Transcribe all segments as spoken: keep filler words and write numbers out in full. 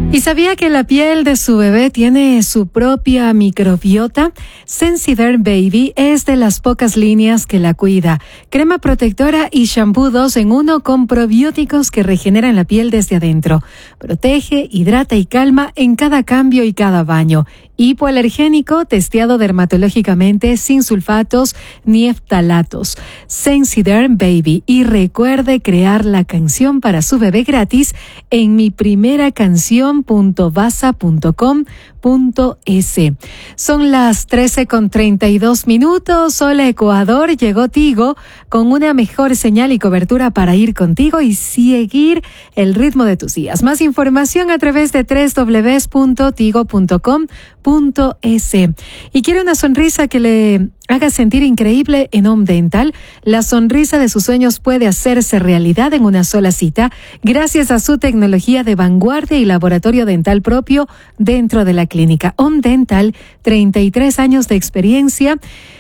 ¿Y sabía que la piel de su bebé tiene su propia microbiota? Sensiderm Baby es de las pocas líneas que la cuida. Crema protectora y shampoo dos en uno con probióticos que regeneran la piel desde adentro. Protege, hidrata y calma en cada cambio y cada baño. Hipoalergénico, testeado dermatológicamente, sin sulfatos ni ftalatos. Sensiderm Baby. Y recuerde crear la canción para su bebé gratis en mi primera canción punto basa punto com punto es. Son las trece con treinta y dos minutos. Hola Ecuador, llegó Tigo con una mejor señal y cobertura para ir contigo y seguir el ritmo de tus días. Más información a través de doble u doble u doble u punto tigo punto com punto es. ¿Y quiere una sonrisa que le haga sentir increíble? En Home Dental, la sonrisa de sus sueños puede hacerse realidad en una sola cita gracias a su tecnología de vanguardia y laboratorio dental propio dentro de la clínica. Home Dental, treinta y tres años de experiencia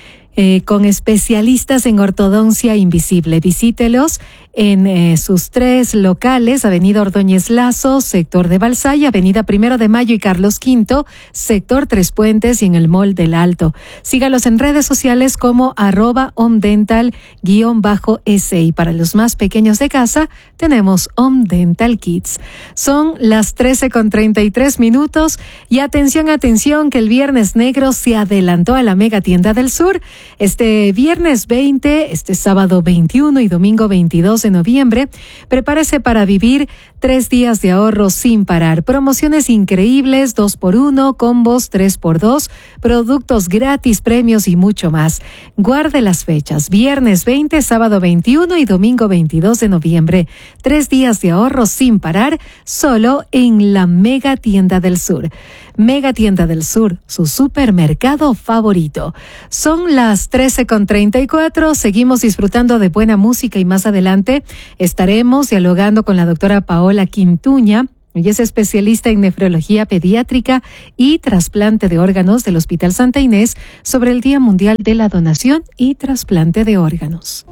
eh, con especialistas en ortodoncia invisible. Visítelos en eh, sus tres locales: Avenida Ordóñez Lazo, sector de Balsay, Avenida Primero de Mayo y Carlos Quinto, sector Tres Puentes, y en el Mall del Alto. Sígalos en redes sociales como arroba homedental guión bajo S. Y para los más pequeños de casa tenemos Home Dental Kids. Son las trece con treinta y tres minutos y atención, atención, que el Viernes Negro se adelantó a la Mega Tienda del Sur. Este viernes veinte, este sábado veintiuno y domingo veintidós de noviembre, prepárese para vivir tres días de ahorro sin parar. Promociones increíbles, dos por uno, combos tres por dos, productos gratis, premios y mucho más. Guarde las fechas: viernes veinte, sábado veintiuno y domingo veintidós de noviembre. Tres días de ahorro sin parar, solo en la Mega Tienda del Sur. Mega Tienda del Sur, su supermercado favorito. Son las trece con treinta y cuatro, seguimos disfrutando de buena música y más adelante estaremos dialogando con la doctora Paola Quintuña. Ella es especialista en nefrología pediátrica y trasplante de órganos del Hospital Santa Inés sobre el Día Mundial de la Donación y Trasplante de Órganos.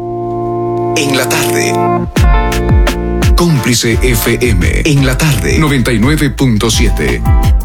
En la tarde, Cómplice F M. En la tarde, noventa y nueve punto siete.